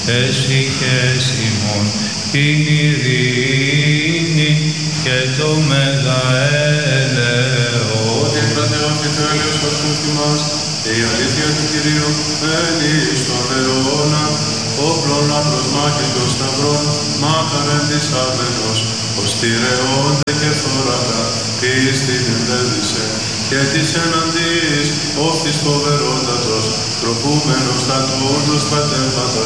εσυχές ημών, την ειρήνη και το μεγαέλεο. Ότι κρατεών και τέλειος αυτούς ημάς, και η αλήθεια του Κυρίου μένει στον αιώνα, όπλων απροσμάχης των σταυρών, μάκαρεν της άβενος, ως τυρεώνται και θώρακα, πίστην εμπέδησε, και της εναντίης όφθης φοβερότατος, τροπούμενος τα τούτος πατέρματος,